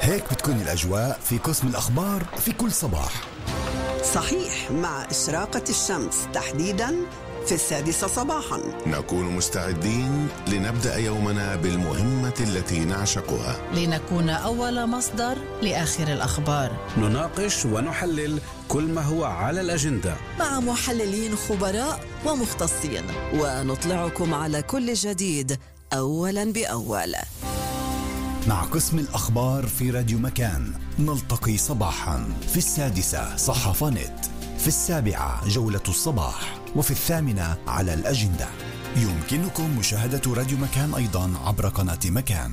هيك بتكون الأجواء في قسم الأخبار في كل صباح. صحيح، مع إشراقة الشمس تحديداً في 6 صباحاً نكون مستعدين لنبدأ يومنا بالمهمة التي نعشقها، لنكون أول مصدر لآخر الأخبار. نناقش ونحلل كل ما هو على الأجندة مع محللين خبراء ومختصين، ونطلعكم على كل جديد أولاً بأول. مع قسم الأخبار في راديو مكان نلتقي صباحا في 6 صحافة نت، في 7 جولة الصباح، وفي 8 على الأجندة. يمكنكم مشاهدة راديو مكان أيضا عبر قناة مكان.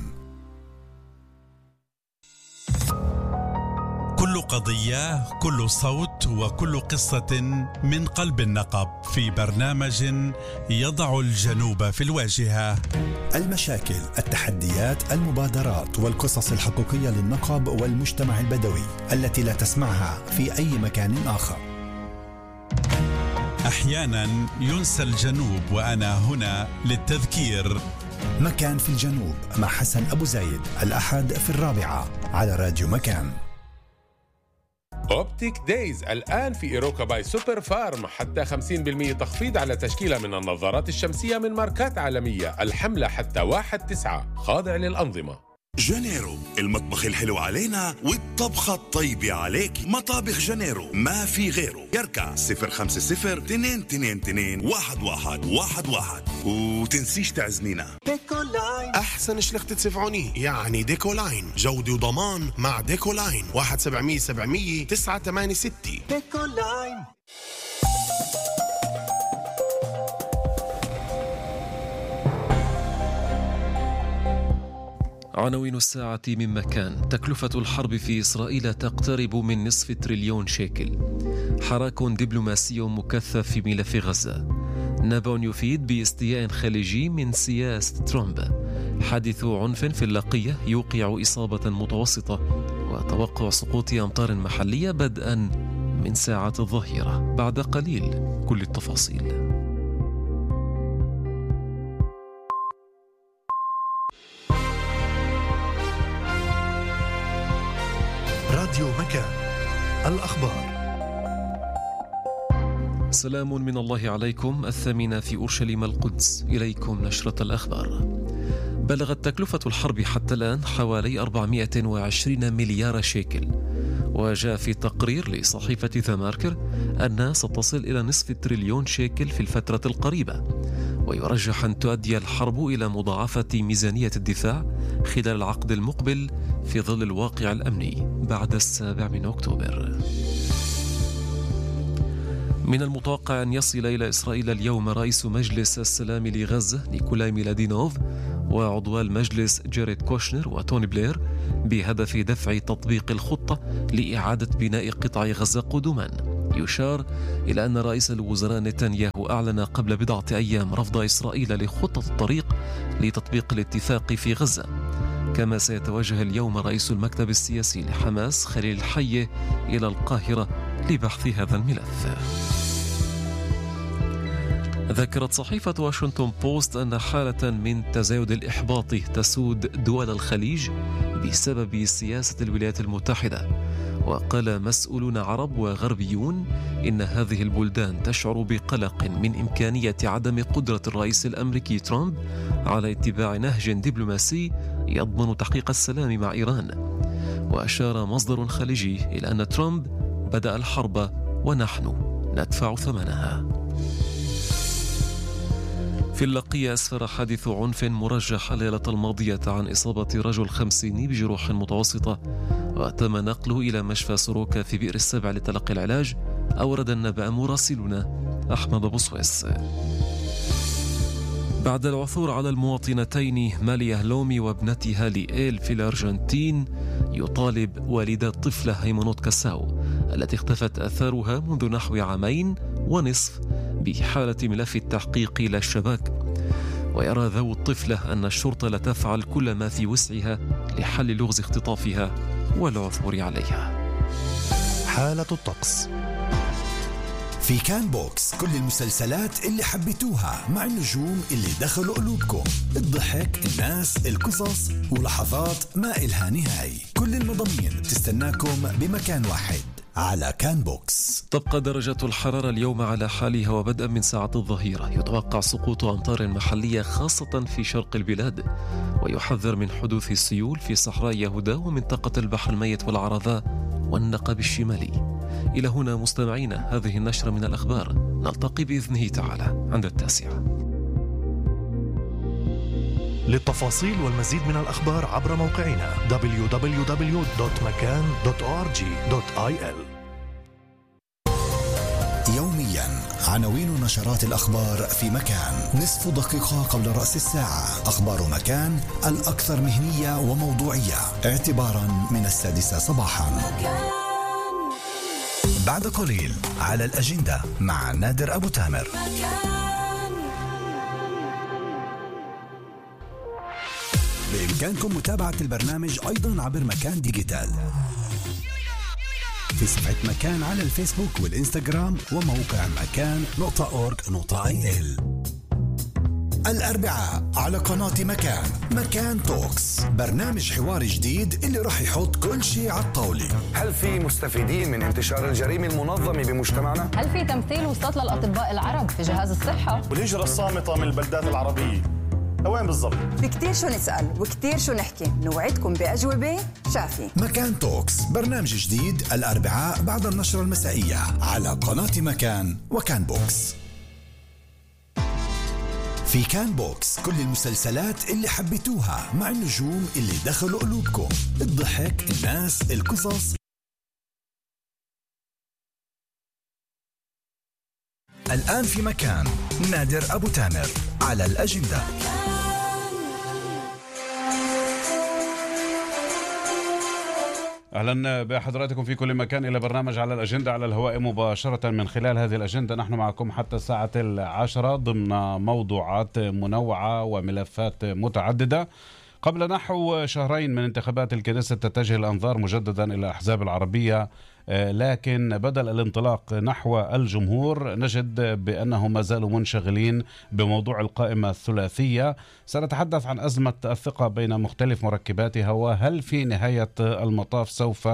كل قضية، كل صوت، وكل قصة من قلب النقب في برنامج يضع الجنوب في الواجهة. المشاكل، التحديات، المبادرات والقصص الحقيقية للنقب والمجتمع البدوي التي لا تسمعها في أي مكان آخر. أحيانا ينسى الجنوب، وأنا هنا للتذكير. مكان في الجنوب مع حسن أبو زايد، الأحد في 4 على راديو مكان. أوبتيك دايز الآن في إيروكا باي سوبر فارم، حتى 50% تخفيض على تشكيلة من النظارات الشمسية من ماركات عالمية. الحملة حتى 1/9، خاضع للأنظمة. جانيرو، المطبخ الحلو علينا والطبخة الطيبة عليك. مطابخ جانيرو ما في غيره. يركع 050-222-1111. وتنسيش تعزمينا. ديكولاين، أحسن شلخة سفعوني، يعني ديكولاين، جودة وضمان مع ديكولاين. 1-700-700-986. ديكولاين. عناوين الساعة من مكان. تكلفة الحرب في إسرائيل تقترب من نصف تريليون شيكل. حراك دبلوماسي مكثف في ملف غزة. نبأ يفيد باستياء خليجي من سياسة ترامب. حادث عنف في اللاقية يوقع إصابة متوسطة. وتوقع سقوط أمطار محلية بدءا من ساعة الظهيرة. بعد قليل كل التفاصيل. راديو مكان، الأخبار. سلام من الله عليكم. 8 في أورشليم القدس، إليكم نشرة الأخبار. بلغت تكلفة الحرب حتى الآن حوالي 420 مليار شيكل. وجاء في تقرير لصحيفة ذا ماركر أنها ستصل إلى نصف تريليون شيكل في الفترة القريبة. ويرجح أن تؤدي الحرب إلى مضاعفة ميزانية الدفاع خلال العقد المقبل في ظل الواقع الأمني بعد 7 أكتوبر. من المتوقع أن يصل إلى إسرائيل اليوم رئيس مجلس السلام لغزة نيكولاي ميلادينوف وعضو المجلس جاريد كوشنر وتوني بلير بهدف دفع تطبيق الخطة لإعادة بناء قطاع غزة قدما. يشار إلى أن رئيس الوزراء نتنياهو أعلن قبل بضعة أيام رفض إسرائيل لخطة الطريق لتطبيق الاتفاق في غزة. كما سيتوجه اليوم رئيس المكتب السياسي لحماس خليل الحي إلى القاهرة لبحث هذا الملف. ذكرت صحيفة واشنطن بوست أن حالة من تزايد الإحباط تسود دول الخليج بسبب سياسة الولايات المتحدة. وقال مسؤولون عرب وغربيون إن هذه البلدان تشعر بقلق من إمكانية عدم قدرة الرئيس الأمريكي ترامب على اتباع نهج دبلوماسي يضمن تحقيق السلام مع إيران. وأشار مصدر خليجي إلى أن ترامب بدأ الحرب ونحن ندفع ثمنها. في اللاقية أسفر حادث عنف مرجح الليلة الماضية عن إصابة رجل 50 بجروح متوسطة، وتم نقله إلى مشفى سروكا في بئر السبع لتلقي العلاج. أورد النبأ مراسلنا أحمد بوسويس. بعد العثور على المواطنتين ماليا لومي وابنتها ليل في الأرجنتين، يطالب والدة الطفلة هيمونوت كاساو التي اختفت آثارها منذ نحو 2.5 بحالة ملف التحقيق إلى الشباك. ويرى ذوي الطفلة أن الشرطة لا تفعل كل ما في وسعها لحل لغز اختطافها والعثور عليها. حالة الطقس. في كان بوكس كل المسلسلات اللي حبيتوها مع النجوم اللي دخلوا قلوبكم، الضحك، الناس، القصص ولحظات ما إلها نهاية. كل المضامين بتستناكم بمكان واحد على كان بوكس. تبقى درجة الحرارة اليوم على حالها، وبدءا من ساعة الظهيرة يتوقع سقوط أمطار محلية خاصة في شرق البلاد، ويحذر من حدوث السيول في صحراء يهودا ومنطقة البحر الميت والعرضاء والنقب الشمالي. إلى هنا مستمعينا هذه النشرة من الأخبار، نلتقي بإذنه تعالى عند 9. للتفاصيل والمزيد من الأخبار عبر موقعنا www.makan.org.il. يوميا عناوين نشرات الأخبار في مكان، نصف دقيقة قبل رأس الساعة. أخبار مكان الأكثر مهنية وموضوعية اعتبارا من 6 صباحا. بعد قليل على الأجندة مع نادر أبو تامر. بإمكانكم متابعة البرنامج أيضا عبر مكان ديجيتال في صفحة مكان على الفيسبوك والإنستغرام وموقع مكان.org.il. الأربعاء على قناة مكان توكس، برنامج حواري جديد اللي راح يحط كل شيء على الطاولة. هل في مستفيدين من انتشار الجريمة المنظمة بمجتمعنا؟ هل في تمثيل وصلت للأطباء العرب في جهاز الصحة؟ والهجرة الصامتة من البلدات العربية وين بالضبط؟ في كتير شو نسأل وكتير شو نحكي، نوعدكم بأجوبة شافية. مكان توكس برنامج جديد الأربعاء بعد النشرة المسائية على قناة مكان وكان بوكس. في كان بوكس كل المسلسلات اللي حبيتوها مع النجوم اللي دخلوا قلوبكم، الضحك، الناس، القصص. الآن في مكان نادر أبو تامر على الأجندة. أهلا بحضراتكم في كل مكان إلى برنامج على الأجندة على الهواء مباشرة. من خلال هذه الأجندة نحن معكم حتى الساعة 10 ضمن موضوعات منوعة وملفات متعددة. قبل نحو شهرين من انتخابات الكنيسة تتجه الأنظار مجددا إلى الأحزاب العربية، لكن بدل الانطلاق نحو الجمهور نجد بأنهم ما زالوا منشغلين بموضوع القائمة الثلاثية. سنتحدث عن أزمة الثقة بين مختلف مركباتها، وهل في نهاية المطاف سوف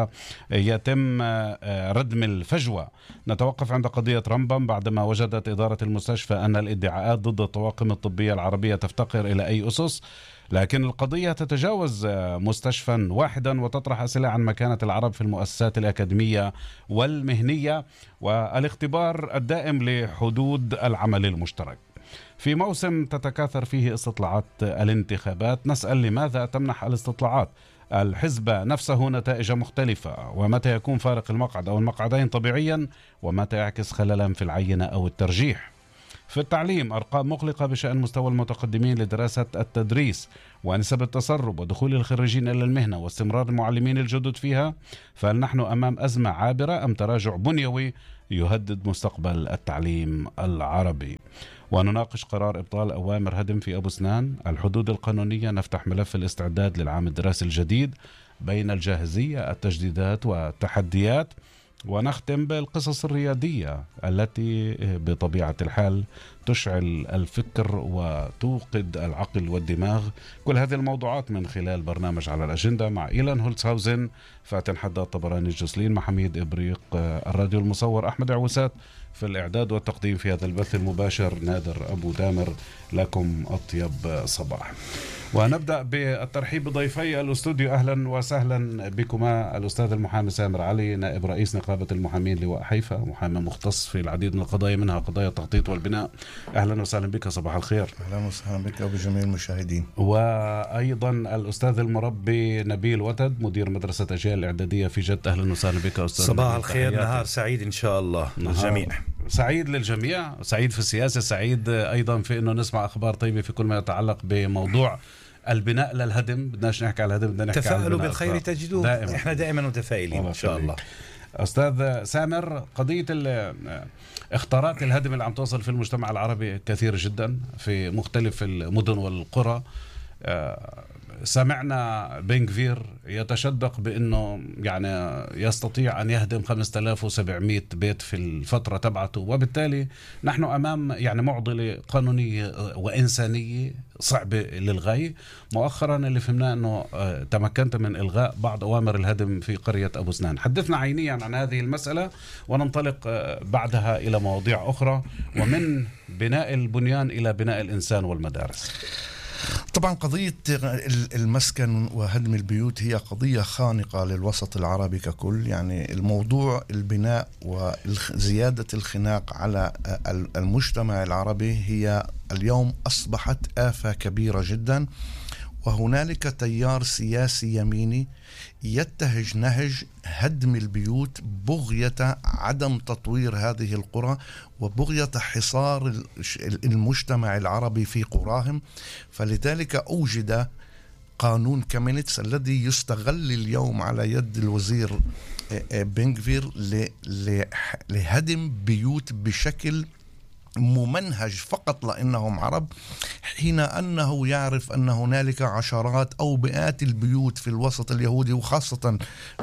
يتم ردم الفجوة. نتوقف عند قضية رمبم بعدما وجدت إدارة المستشفى أن الادعاءات ضد الطواقم الطبية العربية تفتقر إلى أي أسس، لكن القضية تتجاوز مستشفى واحدا وتطرح أسئلة عن مكانة العرب في المؤسسات الأكاديمية والمهنية والاختبار الدائم لحدود العمل المشترك. في موسم تتكاثر فيه استطلاعات الانتخابات نسأل لماذا تمنح الاستطلاعات الحزب نفسه نتائج مختلفة، ومتى يكون فارق المقعد أو المقعدين طبيعيا، ومتى يعكس خللا في العينة أو الترجيح. في التعليم أرقام مقلقة بشأن مستوى المتقدمين لدراسة التدريس ونسب التسرب ودخول الخريجين إلى المهنة واستمرار المعلمين الجدد فيها. فهل نحن أمام أزمة عابرة أم تراجع بنيوي يهدد مستقبل التعليم العربي؟ ونناقش قرار إبطال أوامر هدم في أبو سنان، الحدود القانونية، نفتح ملف الاستعداد للعام الدراسي الجديد بين الجاهزية، التجديدات والتحديات، ونختم بالقصص الريادية التي بطبيعة الحال تشعل الفكر وتوقد العقل والدماغ. كل هذه الموضوعات من خلال برنامج على الأجندة مع إيلان هولتسهاوزن، فاتن حداد، طبراني الجسلين، محميد إبريق، الراديو المصور أحمد عوسات، في الإعداد والتقديم في هذا البث المباشر نادر أبو تامر. لكم أطيب صباح. ونبدأ بالترحيب بضيفي الاستوديو. أهلا وسهلا بكما الأستاذ المحامي سامر علي، نائب رئيس نقابة المحامين لواء حيفا، محامي مختص في العديد من القضايا منها قضايا التخطيط والبناء. أهلا وسهلا بك، صباح الخير. أهلا وسهلا بك وبجميع المشاهدين. وأيضا الأستاذ المربي نبيل وتد، مدير مدرسة أجيال الإعدادية في جدة. أهلا وسهلا بك أستاذ. صباح الخير، نهار سعيد إن شاء الله للجميع. سعيد للجميع، سعيد في السياسة، سعيد أيضا في أنه نسمع أخبار طيبة في كل ما يتعلق بموضوع البناء للهدم. بدناش نحكي على الهدم، بدنا نحكي على تفاءلوا بالخير تجدوه. احنا دائما متفائلين ان شاء الله. أستاذ سامر، قضية اختارات الهدم اللي عم توصل في المجتمع العربي كثير جدا في مختلف المدن والقرى، سمعنا بنغفير يتشدق بأنه يعني يستطيع أن يهدم 5700 بيت في الفترة تبعته، وبالتالي نحن أمام يعني معضلة قانونية وإنسانية صعبة للغاية. مؤخرا اللي فهمناه أنه تمكنت من إلغاء بعض أوامر الهدم في قرية أبو سنان. حدثنا عينيا عن هذه المسألة وننطلق بعدها إلى مواضيع أخرى، ومن بناء البنيان إلى بناء الإنسان والمدارس. طبعا قضية المسكن وهدم البيوت هي قضية خانقة للوسط العربي ككل. يعني الموضوع البناء وزيادة الخناق على المجتمع العربي هي اليوم أصبحت آفة كبيرة جدا، وهنالك تيار سياسي يميني يتهج نهج هدم البيوت بغية عدم تطوير هذه القرى وبغية حصار المجتمع العربي في قراهم. فلذلك أوجد قانون كامينيتس الذي يستغل اليوم على يد الوزير بنغفير لهدم بيوت بشكل ممنهج فقط لأنهم عرب، حين أنه يعرف أن هنالك عشرات أو مئات البيوت في الوسط اليهودي وخاصة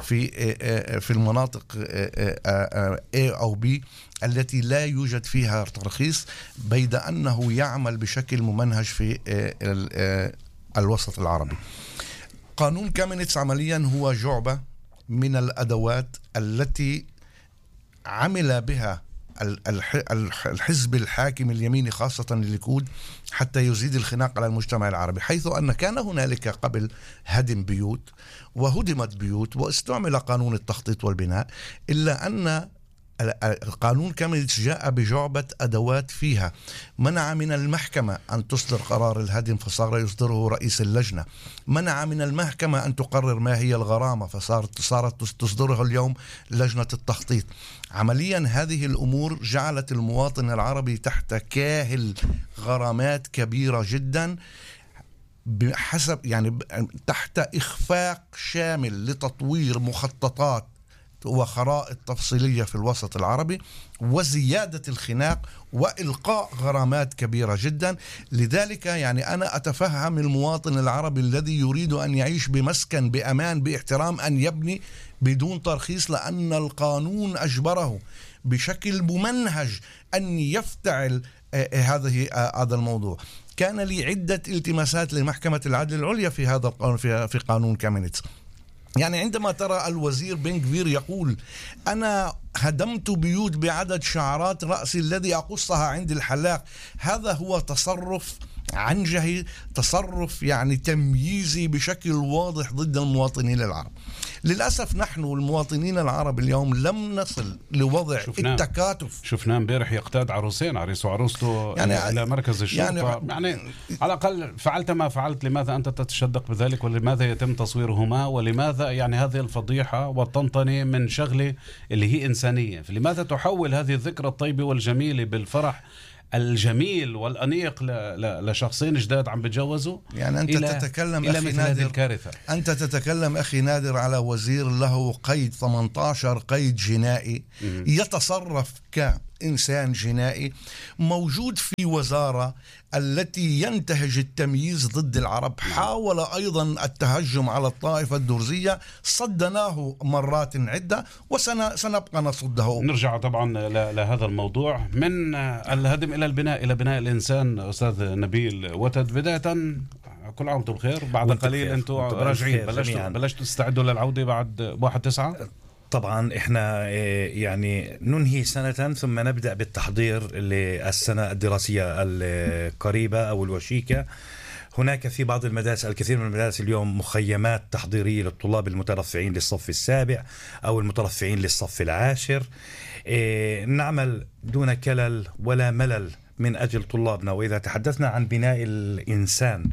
في المناطق A أو B التي لا يوجد فيها ترخيص، بيد أنه يعمل بشكل ممنهج في الوسط العربي. قانون كامينيتس عمليا هو جعبة من الأدوات التي عمل بها الحزب الحاكم اليميني خاصة الليكود حتى يزيد الخناق على المجتمع العربي، حيث أن كان هنالك قبل هدم بيوت وهدمت بيوت واستعمل قانون التخطيط والبناء، إلا أن القانون كامينيتس جاء بجعبة أدوات فيها منع من المحكمة أن تصدر قرار الهدم فصار يصدره رئيس اللجنة، منع من المحكمة أن تقرر ما هي الغرامة فصارت تصدره اليوم لجنة التخطيط. عمليا هذه الأمور جعلت المواطن العربي تحت كاهل غرامات كبيرة جدا بحسب يعني تحت إخفاق شامل لتطوير مخططات وخرائط تفصيلية في الوسط العربي وزيادة الخناق وإلقاء غرامات كبيرة جدا. لذلك يعني أنا أتفهم المواطن العربي الذي يريد أن يعيش بمسكن بأمان باحترام أن يبني بدون ترخيص، لأن القانون أجبره بشكل ممنهج أن يفتعل هذا الموضوع. كان لي عدة التماسات لمحكمة العدل العليا في هذا القانون في قانون كامينيتس. يعني عندما ترى الوزير بنغفير يقول أنا هدمت بيوت بعدد شعرات رأسي الذي أقصها عند الحلاق، هذا هو تصرف عنجهي، تصرف يعني تمييزي بشكل واضح ضد المواطنين العرب. للأسف نحن المواطنين العرب اليوم لم نصل لوضع التكاتف. شفناه امبارح يقتاد عروسين، عريس وعروسته يعني إلى مركز الشرطة. يعني على الأقل فعلت ما فعلت، لماذا أنت تتشدق بذلك ولماذا يتم تصويرهما ولماذا يعني هذه الفضيحة والطنطنة من شغلة اللي هي إنسانية؟ لماذا تحول هذه الذكرى الطيبة والجميلة بالفرح الجميل والأنيق لشخصين جداد عم بتجوزوا؟ يعني أنت تتكلم أخي نادر، أنت تتكلم أخي نادر على وزير له قيد 18 قيد جنائي يتصرف كإنسان جنائي موجود في وزارة التي ينتهج التمييز ضد العرب. حاول أيضا التهجم على الطائفة الدرزية، صدناه مرات عدة وسنبقى نصده. نرجع طبعا لهذا الموضوع من الهدم إلى البناء، إلى بناء الإنسان. أستاذ نبيل وتد، بداية كل عام وانتم بخير. بعد قليل أنتم راجعين، بلشتوا تستعدوا للعودة بعد 1/9. طبعا احنا يعني ننهي سنة ثم نبدأ بالتحضير للسنة الدراسية القريبة أو الوشيكة. هناك في بعض المدارس، الكثير من المدارس اليوم، مخيمات تحضيرية للطلاب المترفعين للصف السابع أو المترفعين للصف العاشر. نعمل دون كلل ولا ملل من أجل طلابنا. وإذا تحدثنا عن بناء الإنسان،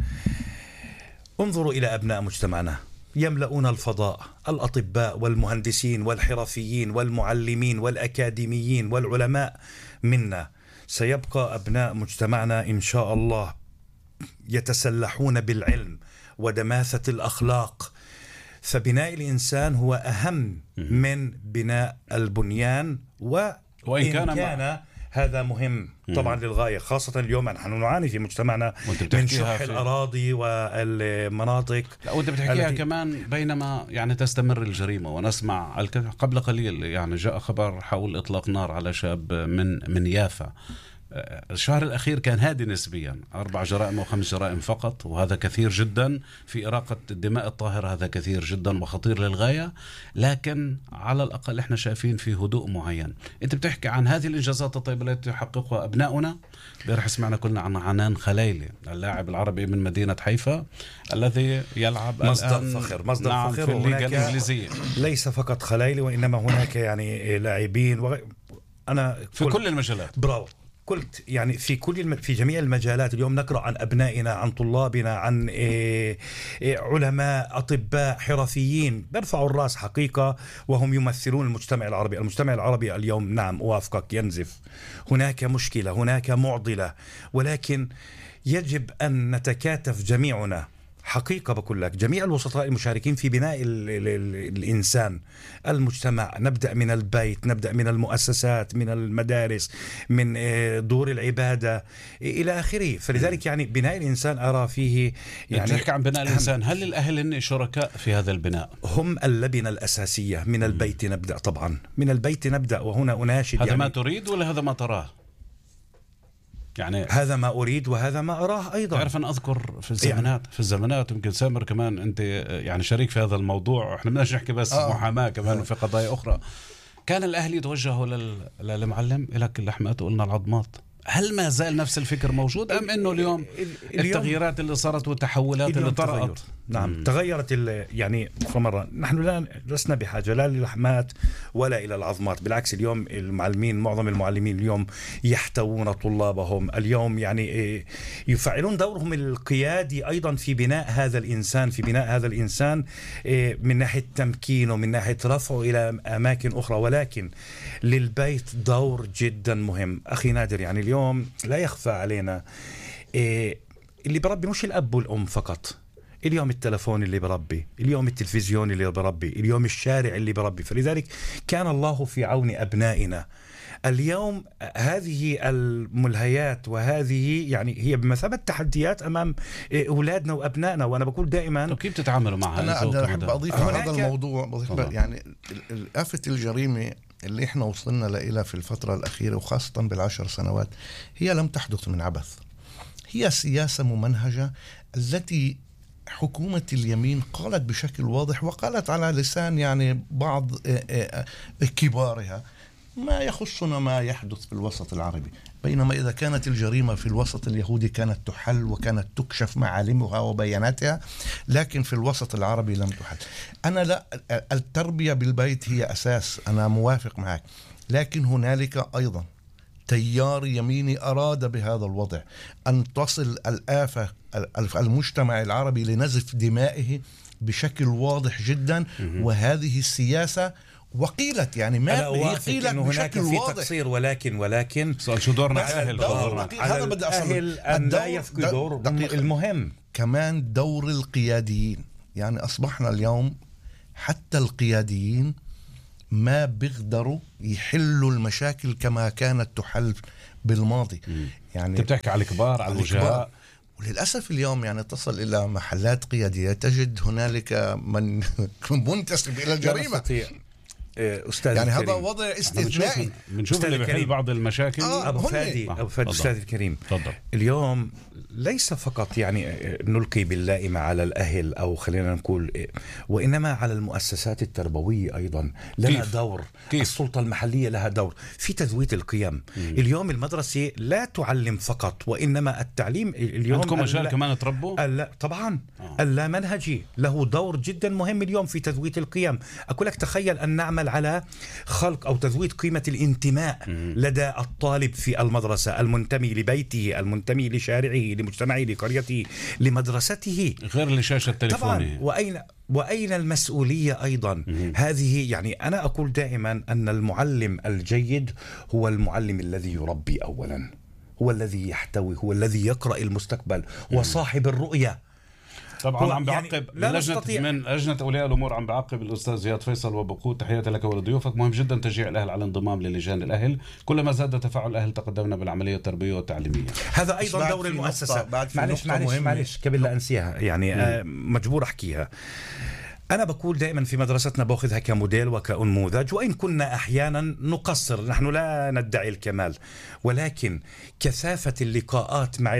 انظروا إلى أبناء مجتمعنا يملؤون الفضاء، الأطباء والمهندسين والحرفيين والمعلمين والأكاديميين والعلماء منا. سيبقى أبناء مجتمعنا إن شاء الله يتسلحون بالعلم ودماثة الأخلاق. فبناء الإنسان هو أهم من بناء البنيان، وإن كان هذا مهم طبعا للغاية، خاصة اليوم نحن نعاني في مجتمعنا من شح الأراضي والمناطق. لا وانت بتحكيها كمان بينما يعني تستمر الجريمة، ونسمع قبل قليل يعني جاء خبر حول إطلاق نار على شاب من يافا. الشهر الأخير كان هادي نسبيا، 4 جرائم أو 5 جرائم فقط، وهذا كثير جدا في إراقة الدماء الطاهرة، هذا كثير جدا وخطير للغاية، لكن على الأقل إحنا شايفين في هدوء معين. أنت بتحكي عن هذه الإنجازات الطيبة التي يحققها أبناؤنا. بيرح سمعنا كلنا عن عنان خليلي، اللاعب العربي من مدينة حيفا الذي يلعب مصدر فخر، مصدر نعم فخر في الليغا الإنجليزية. ليس فقط خليلي وإنما هناك يعني لاعبين أنا في كل المجالات. برافو. قلت يعني في جميع المجالات. اليوم نقرأ عن أبنائنا، عن طلابنا، عن علماء، أطباء، حرفيين بيرفعوا الرأس حقيقة، وهم يمثلون المجتمع العربي. المجتمع العربي اليوم نعم أوافقك ينزف، هناك مشكلة، هناك معضلة، ولكن يجب أن نتكاتف جميعنا حقيقة. بقول لك جميع الوسطاء المشاركين في بناء الإنسان، المجتمع، نبدأ من البيت، نبدأ من المؤسسات، من المدارس، من دور العبادة إلى آخره. فلذلك يعني بناء الإنسان أرى فيه يعني نحكي عن بناء الإنسان. هل الأهل إن شركاء في هذا البناء؟ هم اللبنة الأساسية. من البيت نبدأ، طبعا من البيت نبدأ. وهنا أناشد هذا يعني ما تريد ولا هذا ما تراه؟ يعني هذا ما أريد وهذا ما أراه أيضا. تعرف أن أذكر في الزمانات يمكن سامر كمان أنت يعني شريك في هذا الموضوع، إحنا بدناش نحكي بس محاماة كمان في قضايا أخرى. كان الأهل يتوجهوا للمعلم لك اللحمات وقلنا العظمات. هل ما زال نفس الفكر موجود أم أنه اليوم التغييرات اللي صارت والتحولات اللي طرأت؟ نعم تغيرت يعني مرة. نحن لسنا بحاجة لا للحمات ولا إلى العظمات، بالعكس اليوم المعلمين، معظم المعلمين اليوم يحتوون طلابهم، اليوم يعني يفعلون دورهم القيادي أيضا في بناء هذا الإنسان، في بناء هذا الإنسان من ناحية تمكينه، من ناحية رفعه إلى أماكن أخرى. ولكن للبيت دور جدا مهم. أخي نادر يعني اليوم لا يخفى علينا اللي بربي مش الأب والأم فقط، اليوم التلفون اللي بربي، اليوم التلفزيون اللي بربي، اليوم الشارع اللي بربي. فلذلك كان الله في عون أبنائنا. اليوم هذه الملهيات وهذه يعني هي بمثابة تحديات أمام أولادنا وأبنائنا. وأنا بقول دائما كيف تتعاملوا معها؟ أنا أحب أضيف هذا الموضوع يعني آفة الجريمة اللي احنا وصلنا لها في الفترة الأخيرة وخاصة بال10 سنوات هي لم تحدث من عبث. هي سياسة ممنهجة التي حكومة اليمين قالت بشكل واضح، وقالت على لسان يعني بعض كبارها ما يخصنا ما يحدث في الوسط العربي، بينما إذا كانت الجريمة في الوسط اليهودي كانت تحل وكانت تكشف معالمها وبياناتها، لكن في الوسط العربي لم تحل. أنا لا، التربية بالبيت هي أساس، أنا موافق معك، لكن هنالك أيضا تيار يميني أراد بهذا الوضع أن تصل الآفة المجتمع العربي لنزف دمائه بشكل واضح جدا. وهذه السياسة وقيلت يعني ما هي قيلت بشكل واضح، تقصير، ولكن سؤال شو دورنا أهل؟ هذا بدي أصل أن لا يفقد دور المهم. كمان دور القياديين، يعني أصبحنا اليوم حتى القياديين ما بيقدروا يحلوا المشاكل كما كانت تحل بالماضي. يعني بتحكي على الكبار، على الوجهاء، وللأسف اليوم يعني تصل إلى محلات قيادية تجد هنالك من منتسب إلى الجريمة. أستاذ يعني الكريم، هذا وضع استثنائي. بنشوف اللي بيحل بعض المشاكل. أبو فادي أستاذ الكريم، تفضل. اليوم ليس فقط يعني نلقي باللائمة على الأهل أو خلينا نقول، وإنما على المؤسسات التربوية أيضا لها دور. السلطة المحلية لها دور في تذويت القيم. اليوم المدرسة لا تعلم فقط، وإنما التعليم اليوم عندكم مجال كمان تربوا؟ طبعا اللامنهجي له دور جدا مهم اليوم في تذويت القيم. أقول لك تخيل أن نعمل على خلق أو تذويت قيمة الانتماء لدى الطالب في المدرسة، المنتمي لبيته، المنتمي لشارعه، لمجتمعه، لقريته، لمدرسته، غير لشاشة التليفون. وأين المسؤولية أيضا؟ هذه يعني أنا أقول دائما أن المعلم الجيد هو المعلم الذي يربي أولا، هو الذي يحتوي، هو الذي يقرأ المستقبل، وصاحب الرؤية. طبعا عم بعقب من لجنة أولياء الأمور، عم بعقب الأستاذ زياد فيصل وبقول تحياتي لك ولضيوفك. مهم جدا تشجيع الأهل على الانضمام للجان الأهل، كلما زاد تفاعل الأهل تقدمنا بالعملية التربوية والتعليمية. هذا أيضا دور المؤسسة. معلش قبل لا أنسيها يعني مجبور أحكيها. أنا بقول دائما في مدرستنا باخذها كموديل وكنموذج، وإن كنا أحيانا نقصر، نحن لا ندعي الكمال، ولكن كثافة اللقاءات مع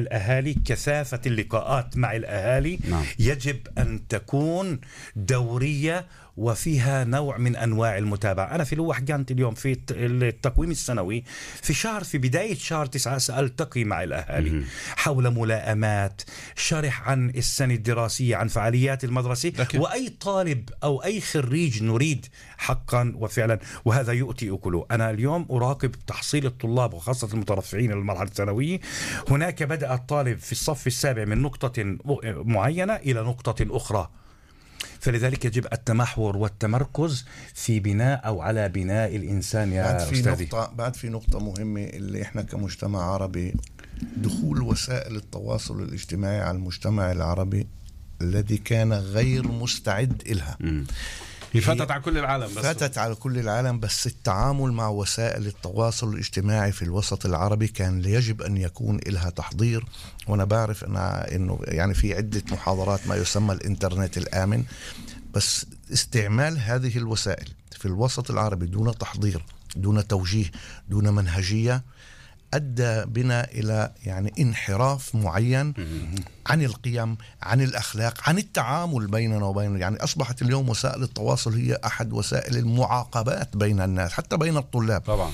الأهالي نعم. يجب أن تكون دورية وفيها نوع من أنواع المتابعة. أنا في لوح كانت اليوم في التقويم السنوي في بداية شهر 9 سألتقي مع الأهالي حول ملائمات، شرح عن السنة الدراسية، عن فعاليات المدرسة، وأي طالب أو أي خريج نريد حقا وفعلا، وهذا يؤتي أكله. أنا اليوم أراقب تحصيل الطلاب وخاصة المترفعين للمرحلة الثانوية. هناك بدأ الطالب في الصف السابع من نقطة معينة إلى نقطة أخرى، فلذلك يجب التمحور والتمركز في بناء أو على بناء الإنسان يا أستاذي. بعد في نقطة مهمة اللي إحنا كمجتمع عربي، دخول وسائل التواصل الاجتماعي على المجتمع العربي الذي كان غير مستعد إلها. فاتت على كل العالم، فاتت على كل العالم، بس التعامل مع وسائل التواصل الاجتماعي في الوسط العربي كان يجب أن يكون لها تحضير. وأنا بعرف إنه يعني في عدة محاضرات ما يسمى الإنترنت الآمن، بس استعمال هذه الوسائل في الوسط العربي دون تحضير، دون توجيه، دون منهجية، أدى بنا إلى يعني انحراف معين عن القيم، عن الأخلاق، عن التعامل بيننا وبين، يعني أصبحت اليوم وسائل التواصل هي أحد وسائل المعاقبات بين الناس حتى بين الطلاب طبعا.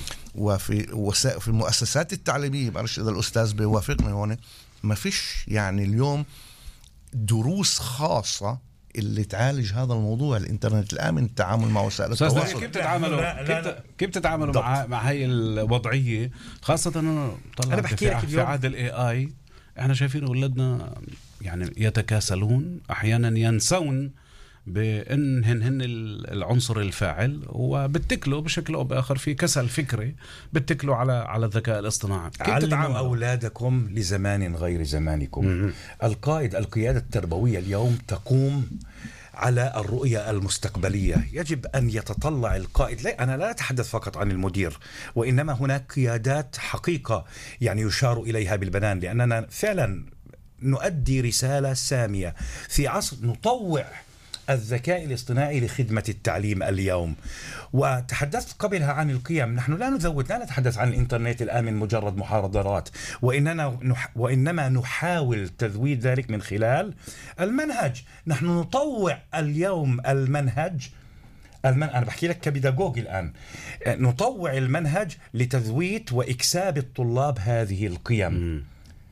في المؤسسات التعليمية، بعرفش إذا الأستاذ بيوافقني هون، ما فيش يعني اليوم دروس خاصة اللي تعالج هذا الموضوع الانترنت الآمن، التعامل مع وسائل التواصل. كيف تتعاملوا مع هاي الوضعية، خاصة انه طلع في عهد الاي احنا شايفين اولادنا يعني يتكاسلون، احيانا ينسون بان هن العنصر الفاعل، وبتكلوا بشكل او باخر في كسل فكري، بتكلوا على الذكاء الاصطناعي. كيف علموا اولادكم لزمان غير زمانكم. القيادة التربوية اليوم تقوم على الرؤية المستقبلية. يجب أن يتطلع القائد، أنا لا أتحدث فقط عن المدير، وإنما هناك قيادات حقيقة يعني يشار إليها بالبنان، لأننا فعلا نؤدي رسالة سامية في عصر نطوع الذكاء الاصطناعي لخدمة التعليم اليوم. وتحدثت قبلها عن القيم، نحن لا نتحدث عن الإنترنت الآمن مجرد محاضرات، وإنما نحاول تذويد ذلك من خلال المنهج. نحن نطوع اليوم المنهج، أنا بحكي لك كبيداغوجي الآن، نطوع المنهج لتذويت وإكساب الطلاب هذه القيم.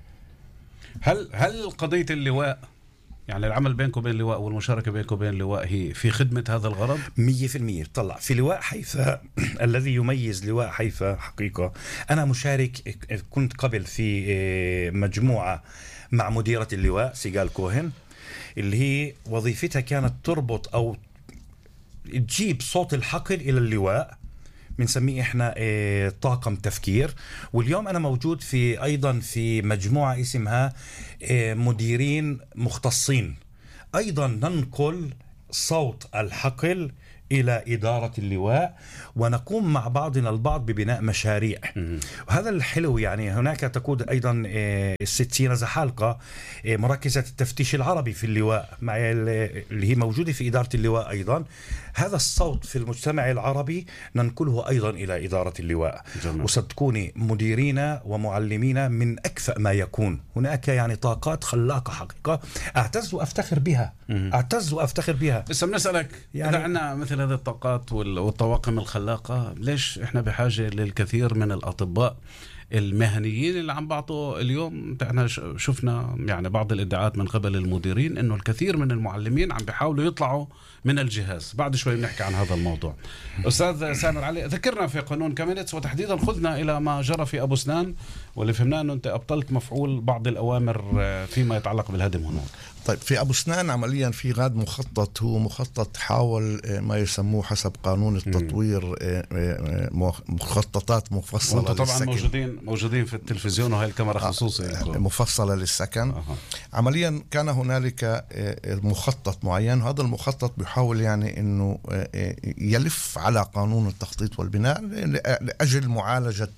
هل قضية اللواء، يعني العمل بينكم وبين اللواء والمشاركة بينكم وبين اللواء، هي في خدمة هذا الغرض 100%؟ طلع في لواء حيفا الذي يميز لواء حيفا حقيقة، أنا مشارك، كنت قبل في مجموعة مع مديرة اللواء سيغال كوهن، اللي هي وظيفتها كانت تربط أو تجيب صوت الحقل إلى اللواء، بنسميه احنا طاقم تفكير. واليوم انا موجود ايضا في مجموعة اسمها مديرين مختصين، ايضا ننقل صوت الحقل إلى إدارة اللواء، ونقوم مع بعضنا البعض ببناء مشاريع. وهذا الحلو، يعني هناك تقود أيضا الست سينا زحالقة مركزة التفتيش العربي في اللواء، مع اللي هي موجودة في إدارة اللواء أيضا. هذا الصوت في المجتمع العربي ننقله أيضا إلى إدارة اللواء. وصدقوني مديرين ومعلمين من أكفأ ما يكون. هناك يعني طاقات خلاقة حقيقة أعتز وأفتخر بها. بس بنسألك يعني إذا عندنا مثل هذه الطاقات والطواقم الخلاقة، ليش إحنا بحاجة للكثير من الأطباء المهنيين اللي عم بعطوا اليوم؟ احنا شفنا يعني بعض الادعاءات من قبل المديرين انه الكثير من المعلمين عم بيحاولوا يطلعوا من الجهاز. بعد شوي بنحكي عن هذا الموضوع. أستاذ سامر علي، ذكرنا في قانون كامينيتس، وتحديدا خذنا إلى ما جرى في أبو سنان، واللي فهمناه أنه أنت أبطلت مفعول بعض الأوامر فيما يتعلق بالهدم هناك. طيب في أبو سنان عمليا في غاد مخطط، هو مخطط حاول ما يسموه حسب قانون التطوير مخططات مفصلة طبعا للسكن. موجودين في التلفزيون، وهي الكاميرا خصوصي مفصلة للسكن. عمليا كان هنالك مخطط معين، هذا المخطط بيحاول يعني أنه يلف على قانون التخطيط والبناء لأجل معالجة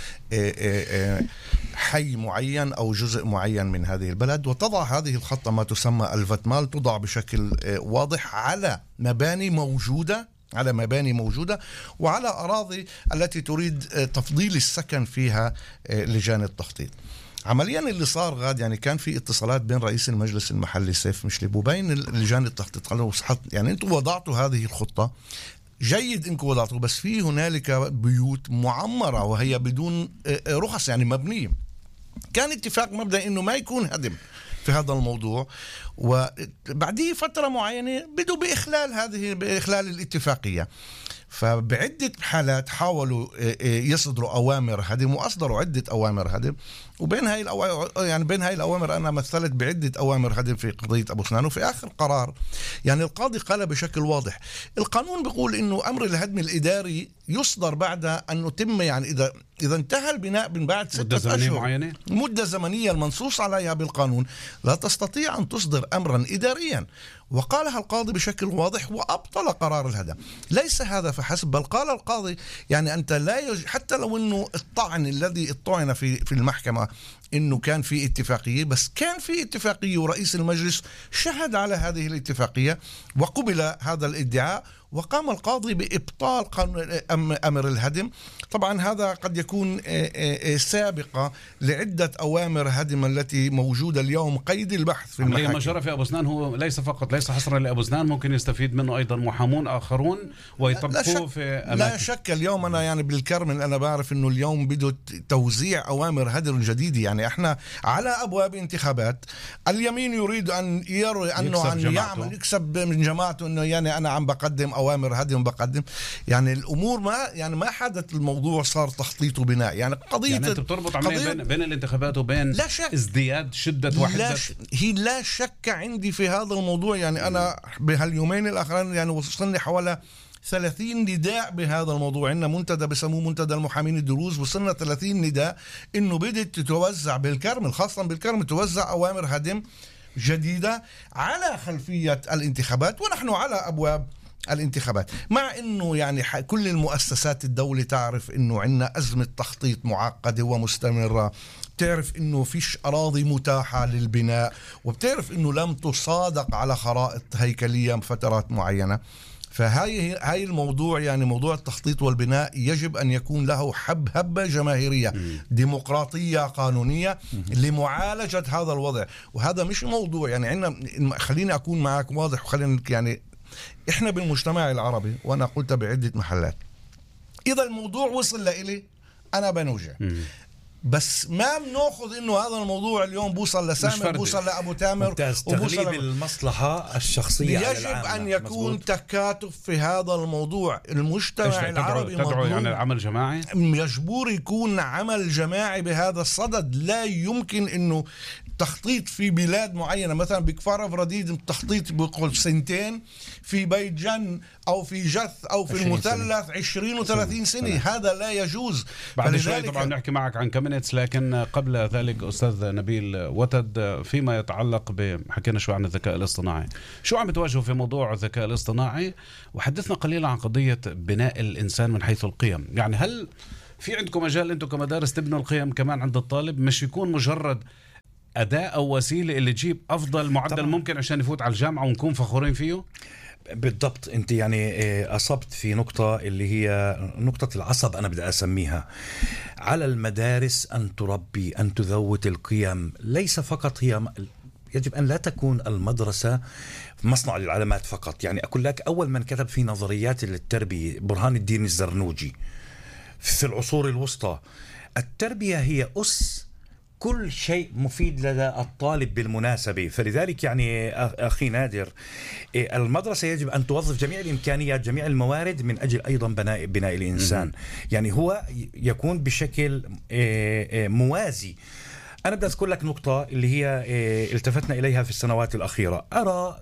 حي معين أو جزء معين من هذه البلد، وتضع هذه الخطة ما تسمى الفتمال، تضع بشكل واضح على مباني موجودة وعلى أراضي التي تريد تفضيل السكن فيها لجان التخطيط. عمليا اللي صار غاد يعني كان في اتصالات بين رئيس المجلس المحلي سيف مشلب وبين لجان التخطيط، قالوا يعني انتم وضعتوا هذه الخطة جيد انكم وضعتوا، بس في هنالك بيوت معمرة وهي بدون رخص يعني مبنية. كان اتفاق مبدأ انه ما يكون هدم في هذا الموضوع، وبعديه فترة معينة بدوا بإخلال الاتفاقية. فبعدة حالات حاولوا يصدروا أوامر هدم، وأصدروا عدة أوامر هدم، وبين هاي الأوامر أنا مثلت بعدة أوامر هدم في قضية أبو سنان. وفي آخر قرار يعني القاضي قال بشكل واضح، القانون بيقول إنه أمر الهدم الإداري يصدر بعد أن يتم، يعني إذا انتهى البناء من بعد 6 أشهر، مدة زمنية المنصوص عليها بالقانون، لا تستطيع أن تصدر أمرا إداريا. وقالها القاضي بشكل واضح وأبطل قرار الهدم. ليس هذا فحسب، بل قال القاضي يعني أنت لا حتى لو أنه الطعن الذي اطعن في المحكمة إنه كان في اتفاقية، بس كان في اتفاقية ورئيس المجلس شهد على هذه الاتفاقية وقبل هذا الادعاء، وقام القاضي بإبطال أمر الهدم. طبعا هذا قد يكون سابقة لعدة أوامر هدم التي موجودة اليوم قيد البحث في المحاكم. ما جرى في أبو سنان هو ليس حصرا لأبو سنان، ممكن يستفيد منه أيضا محامون آخرون ويطبقوه في أماكن. لا شك اليوم أنا يعني بالكرمل أنا بعرف إنه اليوم بدأ توزيع أوامر هدم جديدة. يعني إحنا على أبواب انتخابات اليمين يريد أن يروي أنه يكسب من جماعته، إنه يعني أنا عم بقدم أوامر هدم بقدم. يعني الأمور ما حدث الموضوع صار تخطيط وبناء. يعني قضية يعني أنت بتربط عمليا بين الانتخابات وبين ازدياد شدة وحدة. لا شك عندي في هذا الموضوع. يعني أنا بهاليومين الأخرين يعني وصلني حوالي 30 نداء بهذا الموضوع. عندنا منتدى بسموه منتدى المحامين الدروز، وصلنا 30 نداء إنه بدأت تتوزع بالكرمل، خاصة بالكرمل توزع أوامر هدم جديدة على خلفية الانتخابات، ونحن على أبواب الانتخابات. مع انه يعني كل المؤسسات الدولة تعرف انه عندنا ازمة تخطيط معقدة ومستمرة، بتعرف انه فيش اراضي متاحة للبناء، وبتعرف انه لم تصادق على خرائط هيكلية فترات معينة. فهاي الموضوع يعني موضوع التخطيط والبناء يجب أن يكون له هبة جماهيرية ديمقراطية قانونية لمعالجة هذا الوضع. وهذا مش موضوع يعني عندنا، خليني أكون معك واضح وخلينا يعني إحنا بالمجتمع العربي، وأنا قلت بعدة محلات، إذا الموضوع وصل لإلي أنا بنوجع، بس ما بناخذ انه هذا الموضوع اليوم بوصل لسامر، بوصل لابو تامر، وبوصل بالمصلحه الشخصيه. يجب ان يكون تكاتف في هذا الموضوع. المجتمع العربي تدعو يعني العمل جماعي، مجبور يكون عمل جماعي بهذا الصدد. لا يمكن انه تخطيط في بلاد معينة، مثلا بكفار أفراديد التخطيط بيقول 2 سنين، في بيت جن أو في جث أو في المثلث 20 و30 سنة. هذا لا يجوز. بعد شوي طبعا نحكي معك عن كامينيتس، لكن قبل ذلك أستاذ نبيل وتد، فيما يتعلق حكينا شو عن الذكاء الاصطناعي، شو عم بتواجهوا في موضوع الذكاء الاصطناعي؟ وحدثنا قليلا عن قضية بناء الإنسان من حيث القيم. يعني هل في عندكم مجال أنتم كمدارس تبنوا القيم كمان عند الطالب، مش يكون مجرد أداة أو وسيلة اللي تجيب أفضل معدل طبعا ممكن عشان يفوت على الجامعة ونكون فخورين فيه؟ بالضبط. أنت يعني أصبت في نقطة اللي هي نقطة العصب، أنا بدي أسميها. على المدارس أن تربي، أن تذوت القيم. ليس فقط هي، يجب أن لا تكون المدرسة مصنع للعلامات فقط. يعني أقول لك، أول من كتب في نظريات التربية برهان الدين الزرنوجي في العصور الوسطى. التربية هي أس كل شيء مفيد لدى الطالب بالمناسبة. فلذلك يعني أخي نادر، المدرسة يجب أن توظف جميع الإمكانيات جميع الموارد من أجل أيضا بناء الإنسان. يعني هو يكون بشكل موازي. أنا بدي أذكر لك نقطة اللي هي التفتنا إليها في السنوات الأخيرة. أرى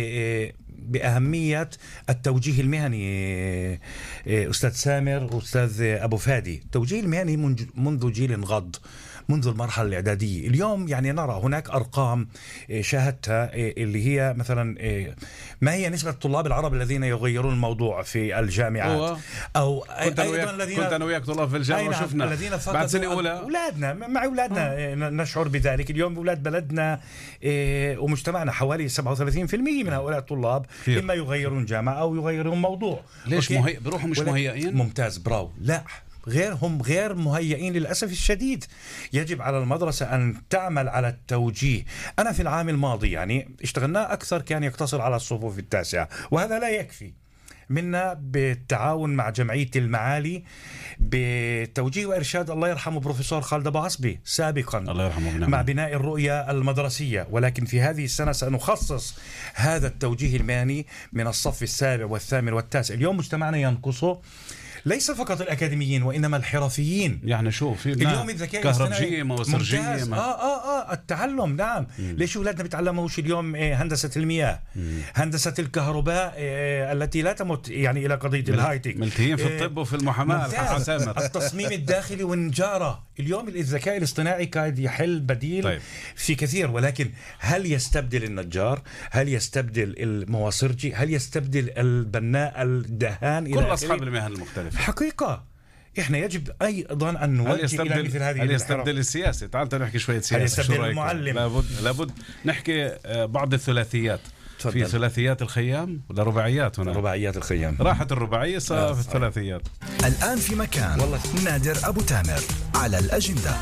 بأهمية التوجيه المهني أستاذ سامر وأستاذ أبو فادي. التوجيه المهني منذ جيل غض، منذ المرحلة الإعدادية. اليوم يعني نرى هناك أرقام شاهدتها اللي هي مثلا ما هي نسبة الطلاب العرب الذين يغيرون الموضوع في الجامعات، أو أيضا الذين كنت أنا وياك طلاب في الجامعة وشفنا الذين بعد سنة أولى أولادنا مع أولادنا نشعر بذلك. اليوم أولاد بلدنا ومجتمعنا حوالي 37% من هؤلاء الطلاب إما يغيرون جامعة أو يغيرون موضوع. ليش بروحوا مش مهيئين؟ ممتاز، براو. لا، غير مهيئين للأسف الشديد. يجب على المدرسة أن تعمل على التوجيه. أنا في العام الماضي يعني اشتغلنا أكثر، كان يقتصر على الصفوف التاسعة، وهذا لا يكفي. منا بالتعاون مع جمعية المعالي بتوجيه وإرشاد الله يرحمه بروفيسور خالد أبو عصبي سابقا، الله يرحمه، مع بناء الرؤية المدرسية. ولكن في هذه السنة سنخصص هذا التوجيه المهني من الصف السابع والثامن والتاسع. اليوم مجتمعنا ينقصه ليس فقط الأكاديميين وإنما الحرفيين. يعني شو في اليوم الذكاء كهربجية موسرجية التعلم. نعم. ليش أولادنا بيتعلموش اليوم هندسة المياه، هندسة الكهرباء التي لا تمت يعني إلى قضية الهايتك، ملتهين في الطب وفي المحاماة، التصميم الداخلي والنجارة. اليوم الذكاء الاصطناعي قاعد يحل بديل في كثير. ولكن هل يستبدل النجار؟ هل يستبدل المواسرجي؟ هل يستبدل البناء الدهان؟ كل أصحاب المهن المختلفة. حقيقة احنا يجب ايضا ان نوجه الى مثل هذه. هل يستبدل السياسة؟ تعال نحكي شوية سياسة. هل يستبدل المعلم؟ لابد نحكي بعض الثلاثيات. في ثلاثيات الخيام ولا رباعيات؟ هنا رباعيات الخيام. راحت الرباعية صار في الثلاثيات. الآن في مكان نادر أبو تامر على الأجندة.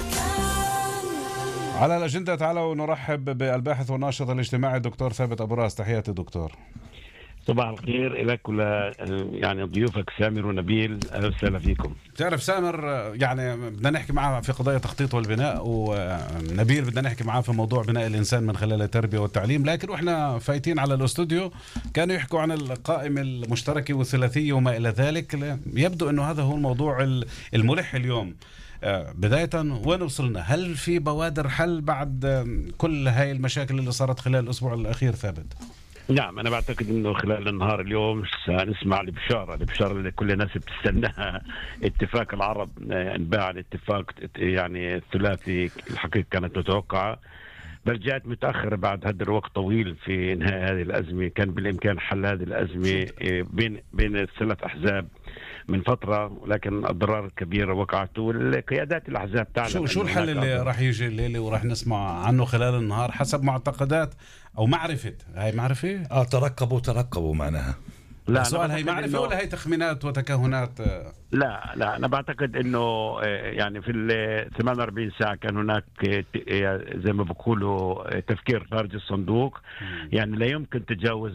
على الأجندة تعالوا نرحب بالباحث والناشط الاجتماعي الدكتور ثابت أبو راس. تحياتي دكتور. صباح الخير لك ولا يعني ضيوفك سامر ونبيل، اهلا وسهلا فيكم. تعرف سامر يعني بدنا نحكي معه في قضايا التخطيط والبناء، ونبيل بدنا نحكي معه في موضوع بناء الانسان من خلال التربيه والتعليم. لكن واحنا فايتين على الاستوديو كانوا يحكوا عن القائمه المشتركه والثلاثيه وما الى ذلك. يبدو انه هذا هو الموضوع الملح اليوم. بداية وين وصلنا؟ هل في بوادر حل بعد كل هاي المشاكل اللي صارت خلال الأسبوع الأخير ثابت؟ نعم، أنا بعتقد أنه خلال النهار اليوم سنسمع البشارة اللي كل الناس بتستناها. اتفاق العرب انباع الاتفاق يعني الثلاثي، الحقيقة كانت متوقعة، بل جاءت متأخرة بعد هذا الوقت طويل في إنهاء هذه الأزمة. كان بالإمكان حل هذه الأزمة بين الثلاث أحزاب من فترة، ولكن أضرار كبيرة وقعت والقيادات الأحزاب تعلم. شو الحل اللي راح يجي الليلة وراح نسمع عنه خلال النهار حسب معتقدات أو معرفة؟ هاي معرفة؟ ترقبوا معناها. لا، السؤال هي معرفة ولا هي تخمينات وتكهنات؟ لا أنا بعتقد إنه يعني في 48 ساعة كان هناك زي ما بقولوا تفكير خارج الصندوق. يعني لا يمكن تجاوز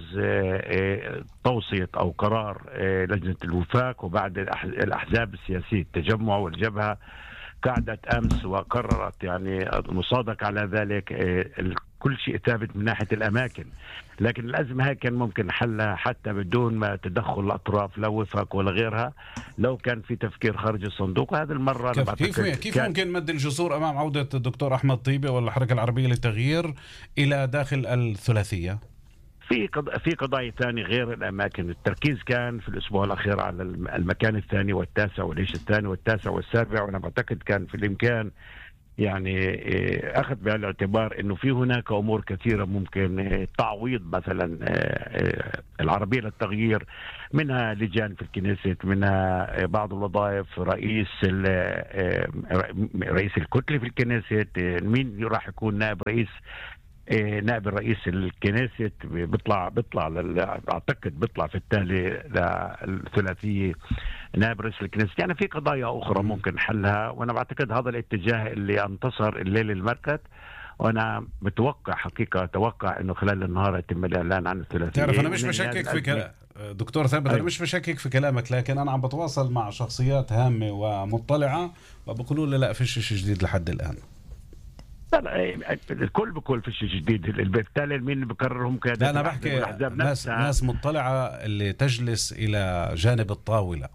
توصية أو قرار لجنة الوفاق، وبعد الأحزاب السياسية التجمع والجبهة قعدت أمس وقررت يعني المصادقة على ذلك. كل شيء ثابت من ناحية الأماكن، لكن الأزمة هاي كان ممكن حلها حتى بدون ما تدخل الأطراف لا وفاق ولا غيرها لو كان في تفكير خارج الصندوق. وهذا المرة كيف ممكن مد الجسور أمام عودة الدكتور أحمد طيبة والحركة العربية للتغيير إلى داخل الثلاثية؟ في قضايا ثانية غير الأماكن. التركيز كان في الأسبوع الأخير على المكان الثاني والتاسع والعيش الثاني والتاسع والسابع، وأنا بعتقد كان في الإمكان يعني أخذ بعين الاعتبار أنه في هناك أمور كثيرة ممكن تعويض مثلا العربية للتغيير، منها لجان في الكنيست، منها بعض الوظائف، رئيس الكتلة في الكنيست، مين راح يكون نائب الرئيس الكنيست بيطلع اعتقد بيطلع في التالي للثلاثيه نائب رئيس الكنيست. يعني في قضايا اخرى ممكن حلها، وانا بعتقد هذا الاتجاه اللي انتصر الليل المركز، وانا اتوقع انه خلال النهار يتم الاعلان عن الثلاثيه. تعرف انا مش بشكك في دكتور ثابت، انا مش بشكك في كلامك، لكن انا عم بتواصل مع شخصيات هامه ومطلعه وبقولوا لي لا فيش شيء جديد لحد الان. الكل بكل في شيء جديد، بالتالي مين بكررهم لا أنا بحكي ناس مطلعة اللي تجلس إلى جانب الطاولة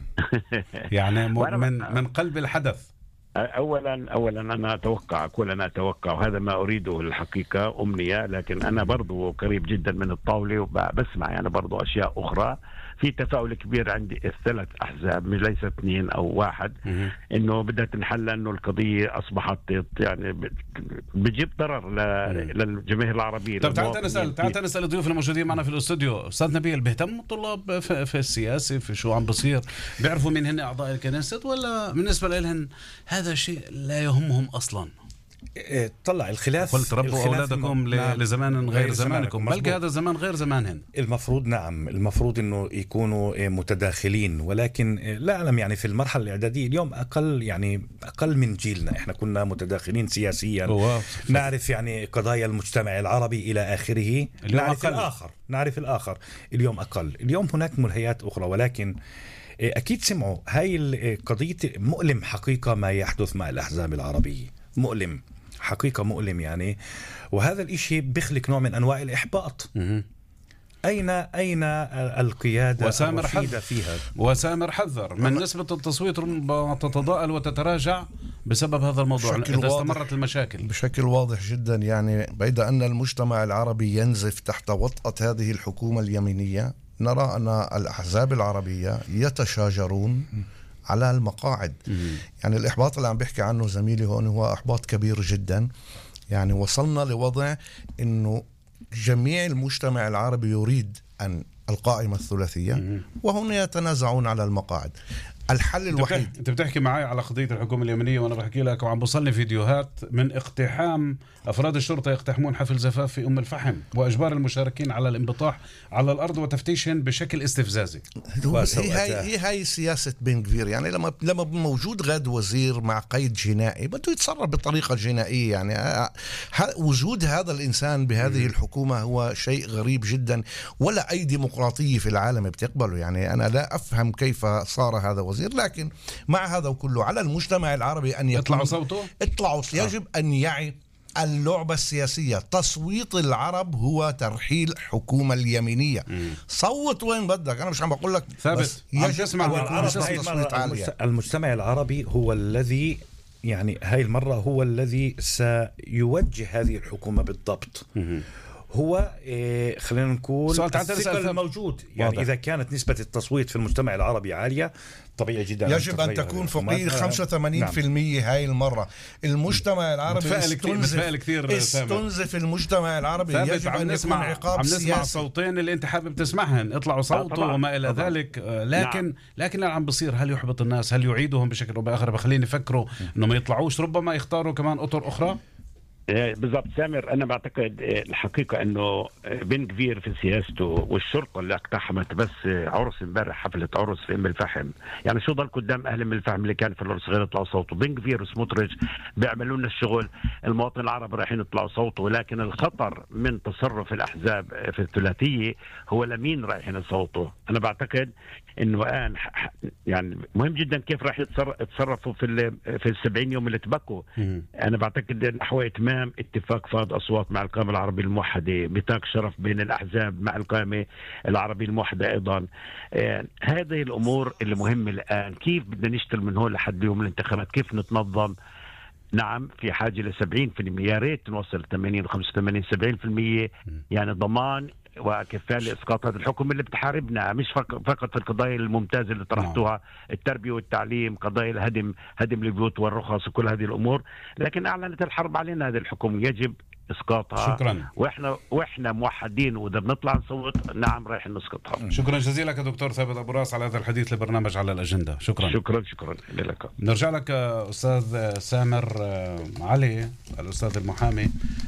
يعني من قلب الحدث. اولا انا اتوقع وهذا ما اريده الحقيقه امنيه، لكن انا برضو قريب جدا من الطاوله وبسمع يعني برضو اشياء اخرى. في تفاؤل كبير عندي الثلاث احزاب مش ليس 2 أو 1 انه بدها تنحل، انه القضيه اصبحت يعني بتجيب ضرر للجماهير العربيه. طب تعال نسال الضيوف الموجودين معنا في الاستوديو. استاذ نبيل، بيهتم الطلاب في السياسه، في شو عم بصير؟ بيعرفوا مين هن اعضاء الكنيست، ولا بالنسبه لهم هذا شيء لا يهمهم اصلا؟ طلع الخلاف. قلت ربوا أولادكم لزمان غير زمانكم، بلكي هذا زمان غير زمانهم. المفروض أنه يكونوا متداخلين، ولكن لا أعلم يعني في المرحلة الإعدادية اليوم أقل من جيلنا. إحنا كنا متداخلين سياسيا، نعرف يعني قضايا المجتمع العربي إلى آخره، نعرف الآخر. اليوم أقل. اليوم هناك ملهيات أخرى، ولكن أكيد سمعوا هاي القضية. مؤلم حقيقة ما يحدث مع الأحزاب العربية، مؤلم حقيقة مؤلم يعني، وهذا الاشي بيخلق نوع من انواع الاحباط. اين القيادة الرشيدة فيها؟ وسامر حذر من نسبة التصويت ربما تتضاءل وتتراجع بسبب هذا الموضوع إذا استمرت المشاكل بشكل واضح جدا. يعني بيد أن المجتمع العربي ينزف تحت وطأة هذه الحكومة اليمينية، نرى أن الأحزاب العربية يتشاجرون على المقاعد. يعني الإحباط اللي عم بيحكي عنه زميلي هون هو إحباط كبير جدا. يعني وصلنا لوضع إنه جميع المجتمع العربي يريد أن القائمة الثلاثية، وهم يتنازعون على المقاعد. الحل الوحيد. انت بتحكي معي على قضيه الحكومه اليمنيه، وانا بحكي لك وعم بوصلني فيديوهات من اقتحام افراد الشرطه يقتحمون حفل زفاف في الفحم، واجبار المشاركين على الانبطاح على الارض وتفتيشهم بشكل استفزازي. هي سياسه بن غفير. يعني لما موجود غاد وزير مع قيد جنائي بده يتصرف بطريقه جنائيه. يعني وجود هذا الانسان بهذه الحكومه هو شيء غريب جدا، ولا اي ديمقراطيه في العالم بتقبله. يعني انا لا افهم كيف صار هذا وزير. لكن مع هذا وكله على المجتمع العربي أن يطلعوا صوته، يجب أن يعي اللعبة السياسية. تصويت العرب هو ترحيل حكومة اليمينية. صوت وين بدك، أنا مش عم بقول لك ثابت. المجتمع العربي هو الذي يعني هاي المرة هو الذي سيوجه هذه الحكومة بالضبط. هو خلينا نقول الثقل الموجود. يعني واضح. إذا كانت نسبة التصويت في المجتمع العربي عالية طبيعي جدا يجب أن تكون فوق 85%. هاي المرة المجتمع العربي استنزف المجتمع العربي. يجب أن يكون عقاب سياسي. عم نسمع صوتين اللي أنت حابب تسمعهن، اطلعوا صوتوا وما إلى ذلك. لكن اللي عم بصير هل يحبط الناس؟ هل يعيدهم بشكل أو بآخر؟ بخليني يفكروا إنه ما يطلعوش، ربما يختاروا كمان أطر أخرى. بالضبط سامر. أنا بعتقد الحقيقة أنه بن غفير في سياسته والشرطة اللي اقتحمت بس عرس امبارح، حفلة عرس في الفحم، يعني شو ضل قدام أهل الفحم اللي كان في العرس غير يطلعوا صوته؟ بن غفير وسموتريتش بيعملوا لنا الشغل، المواطن العربي رايحين يطلعوا صوته. لكن الخطر من تصرف الأحزاب في الثلاثية هو لمين رايحين يصوتوا. أنا بعتقد أنه الآن يعني مهم جدا كيف راح يتصرفوا في 70 يوم اللي تبقوا. أنا بعتقد نحو إتمام اتفاق فاض أصوات مع القائمة العربية الموحدة، بطاق شرف بين الأحزاب مع القائمة العربية الموحدة أيضا. هذه الأمور اللي مهمة الآن. كيف بدنا نشتغل من هون لحد يوم الانتخابات؟ كيف نتنظم؟ نعم في حاجة ل70%، يا ريت نوصل 80 85 70%. يعني ضمان وكفاية لإسقاط هذا الحكم اللي بتحاربنا، مش فقط في القضايا الممتازة اللي طرحتوها، التربية والتعليم، قضايا الهدم البيوت والرخص وكل هذه الأمور، لكن أعلنت الحرب علينا هذا الحكم، يجب إسقاطها. شكرا. وإحنا موحدين، وإذا بنطلع نصوت نعم رايح نسقطها. شكرا جزيلا لك دكتور ثابت أبو راس على هذا الحديث لبرنامج على الأجندة. شكرا لك. نرجع لك أستاذ سامر علي، الأستاذ المحامي.